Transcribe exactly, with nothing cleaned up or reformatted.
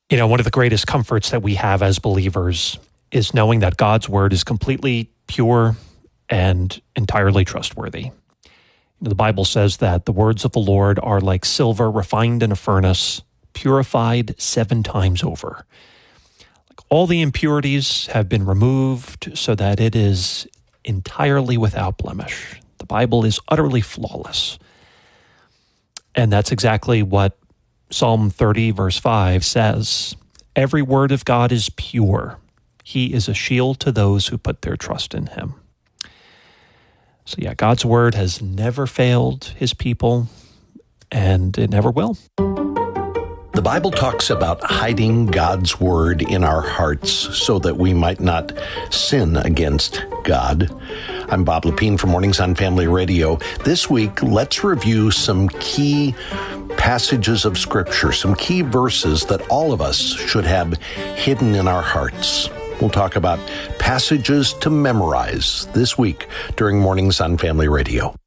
You know, one of the greatest comforts that we have as believers is knowing that God's word is completely pure and entirely trustworthy. The Bible says that the words of the Lord are like silver refined in a furnace, purified seven times over. Like all the impurities have been removed so that it is entirely without blemish. The Bible is utterly flawless. And that's exactly what Psalm thirty, verse five says. Every word of God is pure. He is a shield to those who put their trust in him. So yeah, God's word has never failed his people, and it never will. The Bible talks about hiding God's word in our hearts so that we might not sin against God. I'm Bob Lepine from Mornings on Family Radio. This week, let's review some key passages of Scripture, some key verses that all of us should have hidden in our hearts. We'll talk about passages to memorize this week during Mornings on Family Radio.